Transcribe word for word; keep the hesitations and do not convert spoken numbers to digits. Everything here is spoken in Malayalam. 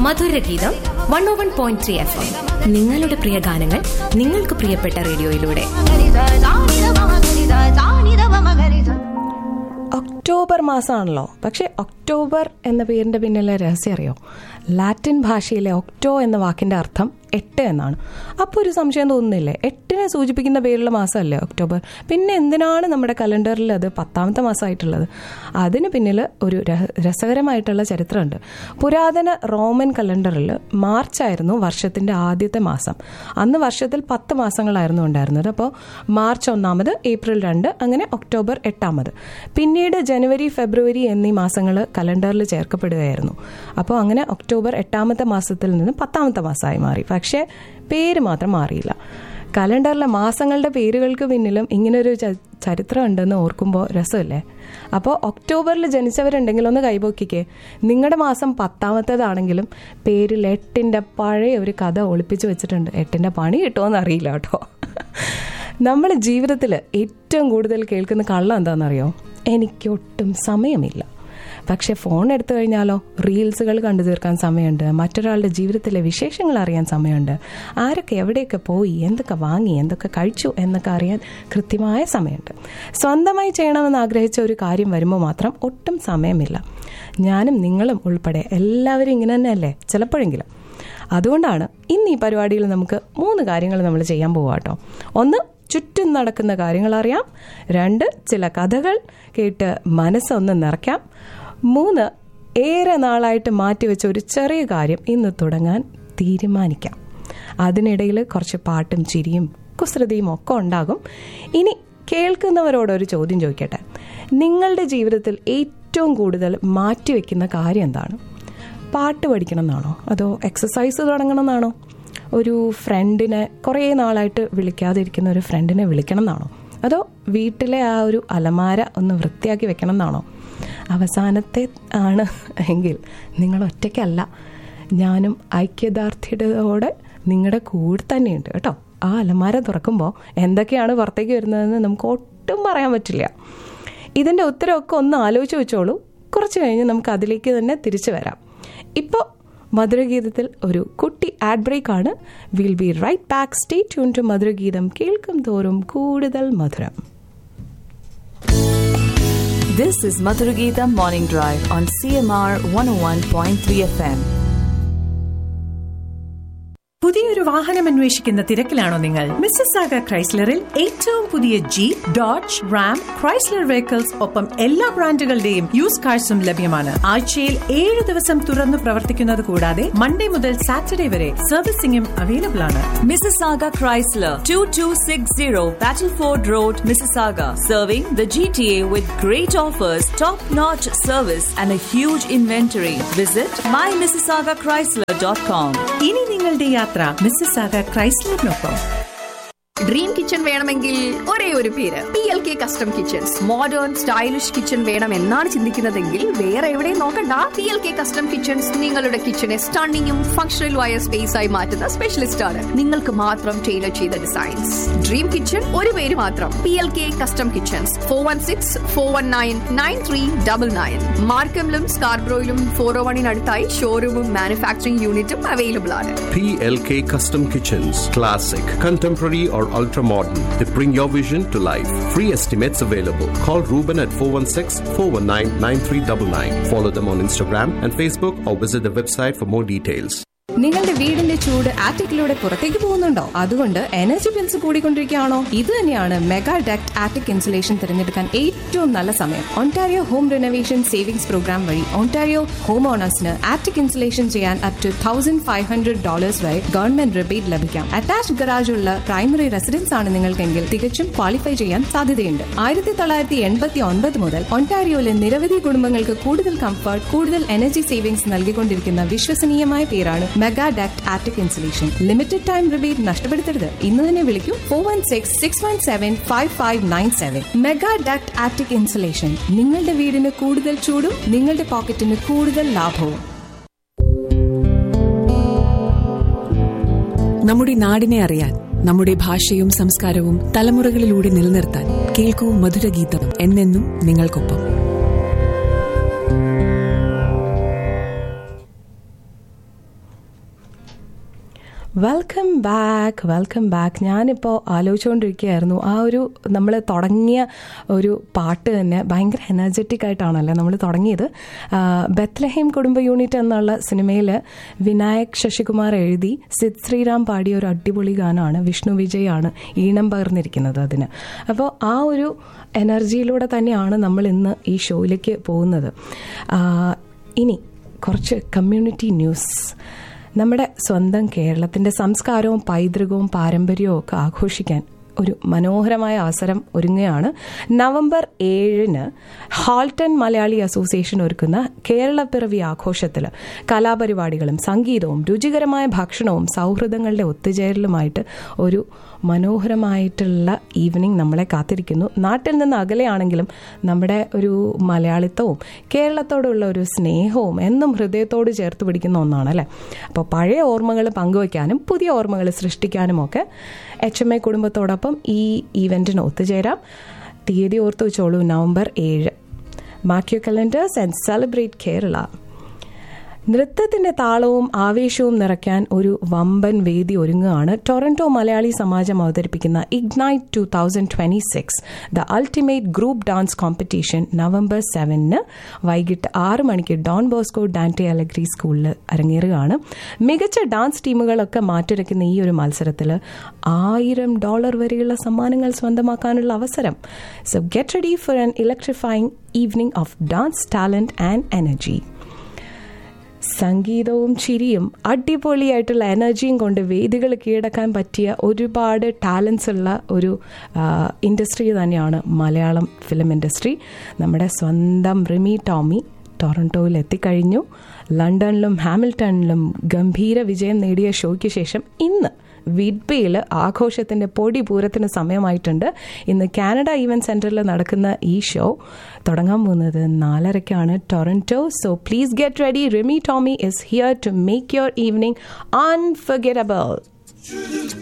മധുരഗീതം വൺ ഓ one point three F M. നിങ്ങളുടെ പ്രിയ ഗാനങ്ങൾ നിങ്ങൾക്ക് പ്രിയപ്പെട്ട റേഡിയോയിലൂടെ. ഒക്ടോബർ മാസമാണല്ലോ, പക്ഷേ ഒക്ടോബർ എന്ന പേരിൻ്റെ പിന്നിലെ രഹസ്യം അറിയോ? ലാറ്റിൻ ഭാഷയിലെ ഒക്ടോ എന്ന വാക്കിൻ്റെ അർത്ഥം എട്ട് എന്നാണ്. അപ്പോൾ ഒരു സംശയം തോന്നുന്നില്ലേ, എട്ടിനെ സൂചിപ്പിക്കുന്ന പേരുള്ള മാസമല്ലേ ഒക്ടോബർ? പിന്നെ എന്തിനാണ് നമ്മുടെ കലണ്ടറിൽ അത് പത്താമത്തെ മാസമായിട്ടുള്ളത്? അതിന് പിന്നിൽ ഒരു രസകരമായിട്ടുള്ള ചരിത്രമുണ്ട്. പുരാതന റോമൻ കലണ്ടറിൽ മാർച്ചായിരുന്നു വർഷത്തിൻ്റെ ആദ്യത്തെ മാസം. അന്ന് വർഷത്തിൽ പത്ത് മാസങ്ങളായിരുന്നു ഉണ്ടായിരുന്നത്. അപ്പോൾ മാർച്ച് ഒന്നാമത്, ഏപ്രിൽ രണ്ട്, അങ്ങനെ ഒക്ടോബർ എട്ടാമത്. പിന്നീട് ജനുവരി, ഫെബ്രുവരി എന്നീ മാസങ്ങൾ കലണ്ടറിൽ ചേർക്കപ്പെടുകയായിരുന്നു. അപ്പോൾ അങ്ങനെ ഒക്ടോബർ എട്ടാമത്തെ മാസത്തിൽ നിന്ന് പത്താമത്തെ മാസമായി മാറി. പക്ഷേ പേര് മാത്രം മാറിയില്ല. കലണ്ടറിലെ മാസങ്ങളുടെ പേരുകൾക്ക് പിന്നിലും ഇങ്ങനൊരു ചരിത്രം ഉണ്ടെന്ന് ഓർക്കുമ്പോൾ രസമല്ലേ? അപ്പോൾ ഒക്ടോബറിൽ ജനിച്ചവരുണ്ടെങ്കിൽ ഒന്ന് കൈപൊക്കിക്കേ. നിങ്ങളുടെ മാസം പത്താമത്തേതാണെങ്കിലും പേരിൽ എട്ടിൻ്റെ പഴയ ഒരു കഥ ഒളിപ്പിച്ച് വെച്ചിട്ടുണ്ട്. എട്ടിൻ്റെ പണി കിട്ടുമോയെന്ന് അറിയില്ല കേട്ടോ. നമ്മൾ ജീവിതത്തിൽ ഏറ്റവും കൂടുതൽ കേൾക്കുന്ന കള്ളം എന്താണെന്നറിയോ? എനിക്കൊട്ടും സമയമില്ല. പക്ഷെ ഫോൺ എടുത്തു കഴിഞ്ഞാലോ, റീൽസുകൾ കണ്ടു തീർക്കാൻ സമയമുണ്ട്, മറ്റൊരാളുടെ ജീവിതത്തിലെ വിശേഷങ്ങൾ അറിയാൻ സമയമുണ്ട്, ആരൊക്കെ എവിടെയൊക്കെ പോയി, എന്തൊക്കെ വാങ്ങി, എന്തൊക്കെ കഴിച്ചു എന്നൊക്കെ അറിയാൻ കൃത്യമായ സമയമുണ്ട്. സ്വന്തമായി ചെയ്യണമെന്ന് ആഗ്രഹിച്ച ഒരു കാര്യം വരുമ്പോൾ മാത്രം ഒട്ടും സമയമില്ല. ഞാനും നിങ്ങളും ഉൾപ്പെടെ എല്ലാവരും ഇങ്ങനെ തന്നെയല്ലേ ചിലപ്പോഴെങ്കിലും. അതുകൊണ്ടാണ് ഇന്ന് ഈ പരിപാടിയിൽ നമുക്ക് മൂന്ന് കാര്യങ്ങൾ നമ്മൾ ചെയ്യാൻ പോവാം കേട്ടോ. ഒന്ന്, ചുറ്റും നടക്കുന്ന കാര്യങ്ങൾ അറിയാം. രണ്ട്, ചില കഥകൾ കേട്ട് മനസ്സൊന്ന് നിറയ്ക്കാം. മൂന്ന്, ഏറെ നാളായിട്ട് മാറ്റിവെച്ച ഒരു ചെറിയ കാര്യം ഇന്ന് തുടങ്ങാൻ തീരുമാനിക്കാം. അതിനിടയിൽ കുറച്ച് പാട്ടും ചിരിയും കുസൃതിയും ഒക്കെ ഉണ്ടാകും. ഇനി കേൾക്കുന്നവരോടൊരു ചോദ്യം ചോദിക്കട്ടെ. നിങ്ങളുടെ ജീവിതത്തിൽ ഏറ്റവും കൂടുതൽ മാറ്റിവെക്കുന്ന കാര്യം എന്താണ്? പാട്ട് പഠിക്കണം എന്നാണോ? അതോ എക്സസൈസ് തുടങ്ങണം എന്നാണോ? ഒരു ഫ്രണ്ടിനെ കുറേ നാളായിട്ട് വിളിക്കാതിരിക്കുന്ന ഒരു ഫ്രണ്ടിനെ വിളിക്കണം എന്നാണോ? അതോ വീട്ടിലെ ആ ഒരു അലമാര ഒന്ന് വൃത്തിയാക്കി വെക്കണം എന്നാണോ? അവസാനത്തെ ആണ് എങ്കിൽ നിങ്ങൾ ഒറ്റയ്ക്കല്ല. ഞാനും ഐക്യദാർഢ്യതയോടെ നിങ്ങളുടെ കൂടെ തന്നെയുണ്ട് കേട്ടോ. ആ അലമാര തുറക്കുമ്പോൾ എന്തൊക്കെയാണ് പുറത്തേക്ക് വരുന്നതെന്ന് നമുക്ക് ഒട്ടും പറയാൻ പറ്റില്ല. ഇതിൻ്റെ ഉത്തരവൊക്കെ ഒന്ന് ആലോചിച്ച് വെച്ചോളൂ. കുറച്ച് കഴിഞ്ഞ് നമുക്ക് അതിലേക്ക് തന്നെ തിരിച്ചു വരാം. ഇപ്പോൾ മധുരഗീതത്തിൽ ഒരു കുട്ടി ആഡ് ബ്രേക്ക് ആണ്. Will be right back. Stay tune to മധുരഗീതം. കേൾക്കും തോറും കൂടുതൽ മധുരം. This is Madhuragita Morning Drive on C M R one oh one point three F M. പുതിയൊരു വാഹനം അന്വേഷിക്കുന്ന തിരക്കിലാണോ നിങ്ങൾ? മിസിസാഗ ക്രൈസ്ലറിൽ ഏറ്റവും പുതിയ jeep, dodge, Ram, Chrysler vehicles, ഒപ്പം എല്ലാ ബ്രാൻഡുകളുടെയും യൂസ് കാഴ്സും ലഭ്യമാണ്. ആഴ്ചയിൽ ഏഴ് ദിവസം തുറന്നു പ്രവർത്തിക്കുന്നത് കൂടാതെ മൺഡേ മുതൽ സാറ്റർഡേ വരെ സർവീസിംഗും അവൈലബിൾ ആണ്. Mississauga Chrysler, two two six zero Battleford Road, Mississauga, serving the G T A with great offers, top-notch service and a huge inventory. Visit my mississauga chrysler dot com. ഇനി നിങ്ങളുടെ യാത്ര മിസിസാഗ ക്രൈസ്ലറിനൊപ്പം. ഡ്രീം കിച്ചൺ വേണമെങ്കിൽ ഒരേ ഒരു പേര്, P L K custom kitchens. Modern stylish kitchen വേണം എന്നാണ് ചിന്തിക്കുന്നതെങ്കിൽ വേറെ എവിടെയും നോക്കണ്ട. P L K custom kitchens നിങ്ങളുടെ കിച്ചണെ സ്റ്റണ്ണിങ്ങും ഫംഗ്ഷണലുമായ സ്പേസ് ആയി മാറ്റുന്ന സ്പെഷ്യലിസ്റ്റ് ആണ്. നിങ്ങൾക്ക് മാത്രം ടൈലർ ചെയ്ത ഡിസൈൻസ്. ഡ്രീം കിച്ചൺ ഒരു പേര് മാത്രം, P L K custom kitchens. Four one six four one nine nine three double nine. മാർക്കമിലും സ്കാർബ്രോയിലും four ഓ വണിനടുത്തായി ഷോറൂമും മാനുഫാക്ചറിംഗ് യൂണിറ്റും അവൈലബിൾ ആണ്. P L K Custom Kitchens, classic, contemporary or ultra modern. They bring your vision to life. Free estimates available. Call Ruben at four one six four one nine nine three nine nine. Follow them on Instagram and Facebook or visit the website for more details. നിങ്ങളുടെ വീടിന്റെ ചൂട് ആറ്റിക്കിലൂടെ പുറത്തേക്ക് പോകുന്നുണ്ടോ? അതുകൊണ്ട് എനർജി ബിൽസ് കൂടിക്കൊണ്ടിരിക്കുകയാണോ? ഇത് തന്നെയാണ് മെഗാ ഡക്ട് ആറ്റിക് ഇൻസുലേഷൻ തിരഞ്ഞെടുക്കാൻ ഏറ്റവും നല്ല സമയം. Ontario home renovation savings programme വഴി ഒണ്ടാരിയോ ഹോം ഓണേഴ്സിന് ആറ്റിക് ഇൻസുലേഷൻ ചെയ്യാൻ up two thousand five hundred dollars വരെ ഗവൺമെന്റ് റിബേറ്റ് ലഭിക്കാം. അറ്റാച്ച്ഡ് ഗറാജ് ഉള്ള പ്രൈമറി റെസിഡൻസ് ആണ് നിങ്ങൾക്കെങ്കിൽ തികച്ചും ക്വാളിഫൈ ചെയ്യാൻ സാധ്യതയുണ്ട്. ആയിരത്തി തൊള്ളായിരത്തി എൺപത്തി ഒൻപത് മുതൽ ഒണ്ടാരിയോയിലെ നിരവധി കുടുംബങ്ങൾക്ക് കൂടുതൽ കംഫർട്ട്, കൂടുതൽ എനർജി സേവിംഗ്സ് നൽകിക്കൊണ്ടിരിക്കുന്ന വിശ്വസനീയമായ പേരാണ് mega duct attic insulation. Limited time rebate നഷ്ടപ്പെടുത്തരുത്. ഇന്ന് തന്നെ വിളിക്കൂ four one six six one seven five five nine seven. Mega duct attic insulation. നിങ്ങളുടെ വീടിന് കൂടുതൽ ചൂടും നിങ്ങളുടെ പോക്കറ്റിന് കൂടുതൽ ലാഭവും. നമ്മുടെ നാടിനെ അറിയാൻ, നമ്മുടെ ഭാഷയും സംസ്കാരവും തലമുറകളിലൂടെ നിലനിർത്താൻ കേൾക്കൂ മധുരഗീതം. എന്നെന്നും നിങ്ങൾക്കൊപ്പം. വെൽക്കം ബാക്ക് വെൽക്കം ബാക്ക് ഞാനിപ്പോൾ ആലോചിച്ചുകൊണ്ടിരിക്കുകയായിരുന്നു ആ ഒരു നമ്മൾ തുടങ്ങിയ ഒരു പാട്ട് തന്നെ ഭയങ്കര എനർജറ്റിക് ആയിട്ടാണല്ലേ നമ്മൾ തുടങ്ങിയത്. ബെത്ലഹേം കുടുംബ യൂണിറ്റ് എന്നുള്ള സിനിമയിൽ വിനായക് ശശികുമാർ എഴുതി സിദ് ശ്രീറാം പാടിയ ഒരു അടിപൊളി ഗാനമാണ്. വിഷ്ണു വിജയ് ആണ് ഈണം പകർന്നിരിക്കുന്നത് അതിന്. അപ്പോൾ ആ ഒരു എനർജിയിലൂടെ തന്നെയാണ് നമ്മൾ ഇന്ന് ഈ ഷോയിലേക്ക് പോകുന്നത്. ഇനി കുറച്ച് കമ്മ്യൂണിറ്റി ന്യൂസ്. നമ്മുടെ സ്വന്തം കേരളത്തിൻ്റെ സംസ്കാരവും പൈതൃകവും പാരമ്പര്യവും ഒക്കെ ആഘോഷിക്കാൻ ഒരു മനോഹരമായ അവസരം ഒരുങ്ങുകയാണ്. നവംബർ ഏഴിന് ഹാൾട്ടൺ മലയാളി അസോസിയേഷൻ ഒരുക്കുന്ന കേരളപ്പിറവി ആഘോഷത്തിൽ കലാപരിപാടികളും സംഗീതവും രുചികരമായ ഭക്ഷണവും സൗഹൃദങ്ങളുടെ ഒത്തുചേരലുമായിട്ട് ഒരു മനോഹരമായിട്ടുള്ള ഈവനിങ് നമ്മളെ കാത്തിരിക്കുന്നു. നാട്ടിൽ നിന്ന് അകലെയാണെങ്കിലും നമ്മുടെ ഒരു മലയാളിത്വവും കേരളത്തോടുള്ള ഒരു സ്നേഹവും എന്നും ഹൃദയത്തോട് ചേർത്ത് പിടിക്കുന്ന ഒന്നാണ് അല്ലേ. അപ്പോൾ പഴയ ഓർമ്മകൾ പങ്കുവയ്ക്കാനും പുതിയ ഓർമ്മകൾ സൃഷ്ടിക്കാനും ഒക്കെ എച്ച് എം എ കുടുംബത്തോടൊപ്പം ഈ ഈവൻറ്റിന് ഒത്തുചേരാം. തീയതി ഓർത്ത് വെച്ചോളൂ, നവംബർ ഏഴ്. Mark your calendars and celebrate Kerala. നൃത്തത്തിന്റെ താളവും ആവേശവും നിറയ്ക്കാൻ ഒരു വമ്പൻ വേദി ഒരുങ്ങുകയാണ്. ടൊറന്റോ മലയാളി സമാജം അവതരിപ്പിക്കുന്ന ignite two thousand twenty six the ultimate group dance competition November സെവനിന് വൈകിട്ട് ആറ് മണിക്ക് ഡോൺ ബോസ്കോ ഡാൻറ്റെ അലഗ്രി സ്കൂളിൽ അരങ്ങേറുകയാണ്. മികച്ച ഡാൻസ് ടീമുകളൊക്കെ മാറ്റുരയ്ക്കുന്ന ഈ ഒരു മത്സരത്തിൽ ആയിരം ഡോളർ വരെയുള്ള സമ്മാനങ്ങൾ സ്വന്തമാക്കാനുള്ള അവസരം. So get ready for an electrifying evening of dance talent and energy. സംഗീതവും ചിരിയും അടിപൊളിയായിട്ടുള്ള എനർജിയും കൊണ്ട് വേദികൾ കീഴടക്കാൻ പറ്റിയ ഒരുപാട് ടാലൻസ് ഉള്ള ഒരു ഇൻഡസ്ട്രി തന്നെയാണ് മലയാളം ഫിലിം ഇൻഡസ്ട്രി. നമ്മുടെ സ്വന്തം റിമി ടോമി ടൊറന്റോയിൽ എത്തിക്കഴിഞ്ഞു. ലണ്ടനിലും ഹാമിൽട്ടണിലും ഗംഭീര വിജയം നേടിയ ഷോയ്ക്ക് ശേഷം ഇന്ന് വിഡ്ബയിൽ ആഘോഷത്തിൻ്റെ പൊടി പൂരത്തിന് സമയമായിട്ടുണ്ട്. ഇന്ന് കാനഡ ഈവൻറ്റ് സെൻറ്ററിൽ നടക്കുന്ന ഈ ഷോ തുടങ്ങാൻ പോകുന്നത് നാലരയ്ക്കാണ് Toronto. So please get ready. Rimi Tomy is here to make your evening അൺഫർഗെറ്റബിൾ.